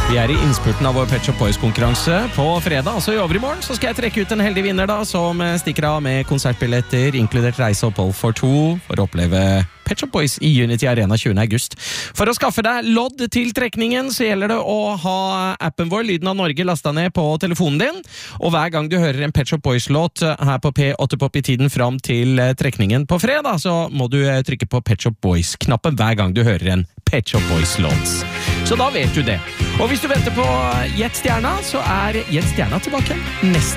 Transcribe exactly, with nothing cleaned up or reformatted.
Vi er i innspurten av vår Pet Shop Boys-konkurranse på fredag, altså i overmorgen, så skal jeg trekke ut en heldig vinner da, som stikker av med konsertbilletter, inkludert reise og opphold for to, for å oppleve Pet Shop Boys i Unity Arena tjuende august. For å skaffe deg lodd til trekningen, så gjelder det å ha appen vår, Lyden av Norge, lastet ned på telefonen din, og hver gang du hører en Pet Shop Boys-låt her på P åtte Pop i tiden fram til trekningen på fredag, så må du trykke på Pet Shop Boys-knappen hver gang du hører en Pet Shop Boys-låt. Så da vet du det. Og hvis du venter på Gjett Stjerna, så er Gjett Stjerna tilbake neste